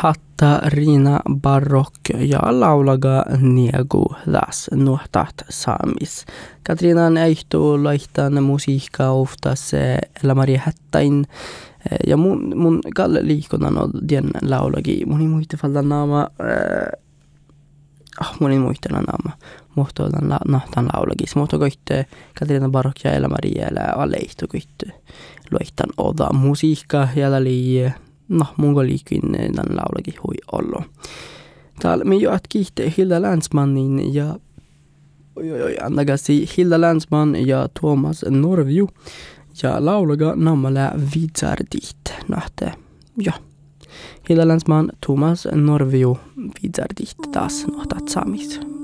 Katarina Barok ja laulaga niegu das nuhtat saamis. Katarina on äihtuu laihtan musiikkaa uftas Ella-Maria Hättäin. Ja mun kalle liikunnan on dien laulagi. Mun ei muista falta naama. Mun ei muista naama. Muhtoilan nahtan laulagis. Mutta koitte Katarina Barok ja Ella-Maria aleihtu koitte laihtan oda musiikkaa ja li. No, mun ko liikuin tämän laulakin hui ollo. Täällä me joat kiihtee Hilda Länsmanin ja andagasi Hilda Länsman ja Thomas Norvju ja laulaga nammala Vidzardit nahte. Ja. Hilda Länsman, Thomas Norvju Vidzardit taas nohtat saamis.